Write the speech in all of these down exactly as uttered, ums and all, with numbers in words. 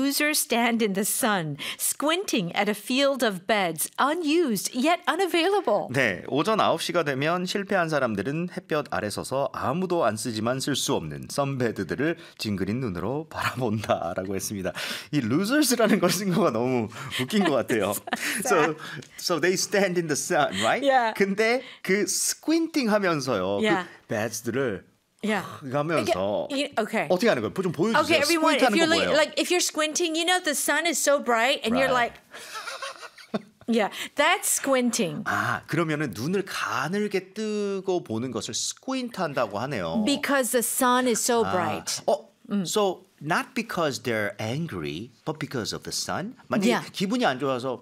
losers stand in the sun, squinting at a field of beds, unused yet unavailable. 네, 오전 아홉 시가 되면 실패한 사람들은 햇볕 아래 서서 아무도 안 쓰지만 쓸 수 없는 선베드들을 징그린 눈으로 바라본다라고 했습니다. 이 losers라는 걸 쓴 거가 너무 웃긴 것 같아요. so, so they stand in the sun, right? Yeah. 근데 그 squinting 하면서요. Yeah. 그 beds들을 Yeah. 하면서 Okay. Okay. 어떻게 하는 거예요? 좀 보여주세요. Okay, everyone, squint if 하는 you're 거 like, 뭐예요? like if you're squinting, you know the sun is so bright and you're Right. like Yeah, that's squinting. 아, 그러면은 눈을 가늘게 뜨고 보는 것을 squint 한다고 하네요. Because the sun is so bright. 아, 어, so not because they're angry, but because of the sun? 만약에 Yeah. 기분이 안 좋아서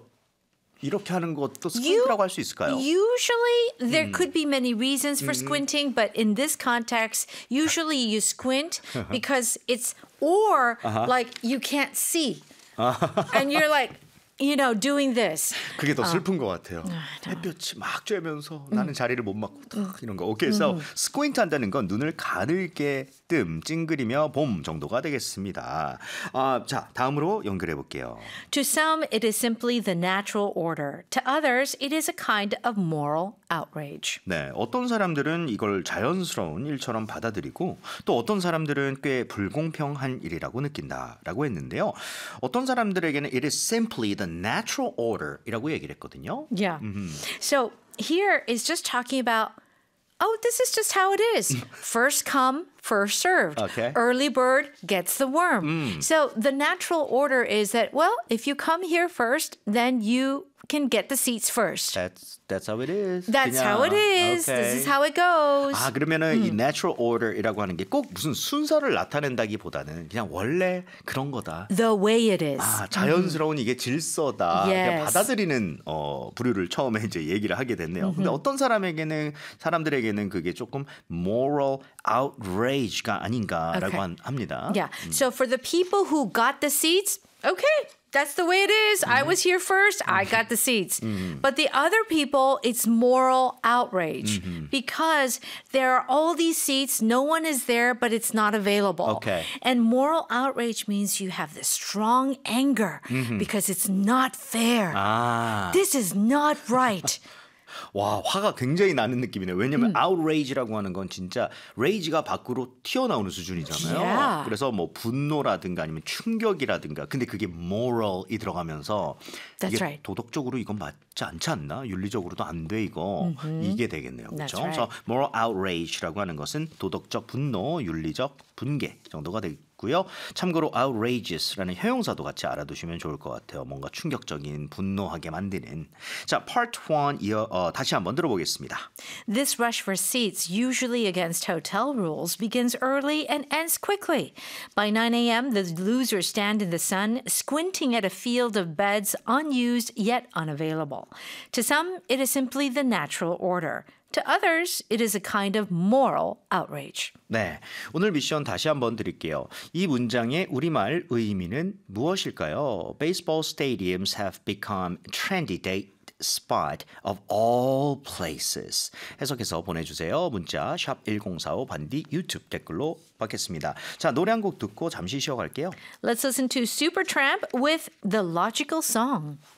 이렇게 하는 것도 squint라고 할 수 있을까요? Usually, there could be many reasons for squinting, but in this context, usually you squint because it's, or like you can't see. And you're like, you know, doing this. 그게 더 슬픈 것 같아요. 햇볕이 막 쬐면서 나는 자리를 못 맞고 탁 이런 거. 오케이, so squint 한다는 건 눈을 가늘게 뜸, 찡그리며 봄 정도가 되겠습니다. 아, 자, 다음으로 연결해 볼게요. To some, it is simply the natural order. To others, it is a kind of moral outrage. 네, 어떤 사람들은 이걸 자연스러운 일처럼 받아들이고 또 어떤 사람들은 꽤 불공평한 일이라고 느낀다라고 했는데요. 어떤 사람들에게는 it is simply the natural order이라고 얘기를 했거든요. Yeah. So here is just talking about, oh, this is just how it is. First come, first served. Okay. Early bird gets the worm. So the natural order is that, well, if you come here first, then you can get the seats first. That's that's how it is. That's 그냥. how it is. Okay. This is how it goes. 아, 그러면은 이 natural order이라고 하는 게 꼭 무슨 순서를 나타낸다기보다는 그냥 원래 그런 거다. The way it is. 아, 자연스러운 이게 질서다. 그냥 Yes. 받아들이는 어, 부류를 처음에 이제 얘기를 하게 됐네요. 근데 어떤 사람에게는 사람들에게는 그게 조금 moral outrage가 아닌가라고 Okay. 한- 합니다. Yeah. So for the people who got the seats, okay, that's the way it is. I was here first. I got the seats. But the other people, it's moral outrage because there are all these seats. No one is there, but it's not available. Okay. And moral outrage means you have this strong anger because it's not fair. 아, This is not right. 와, 화가 굉장히 나는 느낌이네요. 왜냐면 outrage라고 하는 건 진짜 rage가 밖으로 튀어나오는 수준이잖아요. Yeah. 그래서 뭐 분노라든가 아니면 충격이라든가 근데 그게 moral이 들어가면서 That's 이게 right. 도덕적으로 이건 맞지 않지 않나? 윤리적으로도 안 돼 이거. 이게 되겠네요. That's 그렇죠? right. 그래서 moral outrage라고 하는 것은 도덕적 분노, 윤리적 분개 정도가 되고요. 참고로 outrageous라는 형용사도 같이 알아두시면 좋을 것 같아요. 뭔가 충격적인, 분노하게 만드는. 자, part one 이어 어, 다시 한번 들어보겠습니다. This rush for seats, usually against hotel rules, begins early and ends quickly. By nine a.m., the losers stand in the sun, squinting at a field of beds unused yet unavailable. To some, it is simply the natural order. To others, it is a kind of moral outrage. 네, 오늘 미션 다시 한번 드릴게요. 이 문장의 우리말 의미는 무엇일까요? Baseball stadiums have become trendy date spot of all places. 해석해서 보내주세요. 문자 샵 일공사오 반디 유튜브 댓글로 받겠습니다. 자, 노래 한 곡 듣고 잠시 쉬어갈게요. Let's listen to Supertramp with The Logical Song.